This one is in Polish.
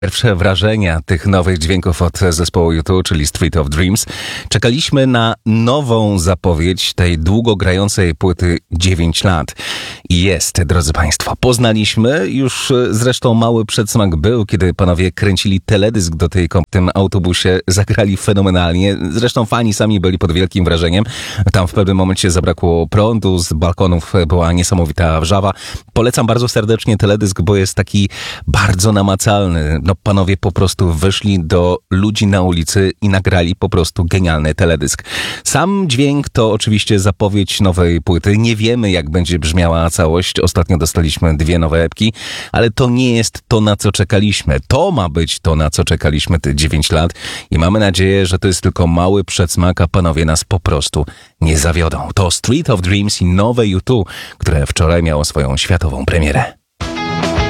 Pierwsze wrażenia tych nowych dźwięków od zespołu U2, czyli Street of Dreams. Czekaliśmy na nową zapowiedź tej długo grającej płyty 9 lat. I jest, drodzy Państwo, poznaliśmy, już zresztą mały przedsmak był, kiedy panowie kręcili teledysk do tej w tym autobusie, zagrali fenomenalnie. Zresztą fani sami byli pod wielkim wrażeniem. Tam w pewnym momencie zabrakło prądu, z balkonów była niesamowita wrzawa. Polecam bardzo serdecznie teledysk, bo jest taki bardzo namacalny. No, panowie po prostu wyszli do ludzi na ulicy i nagrali po prostu genialny teledysk. Sam dźwięk to oczywiście zapowiedź nowej płyty. Nie wiemy, jak będzie brzmiała całość. Ostatnio dostaliśmy 2 nowe epki, ale to nie jest to, na co czekaliśmy. To ma być to, na co czekaliśmy te 9 lat i mamy nadzieję, że to jest tylko mały przedsmak, a panowie nas po prostu nie zawiodą. To Street of Dreams i nowe U2, które wczoraj miało swoją światową premierę.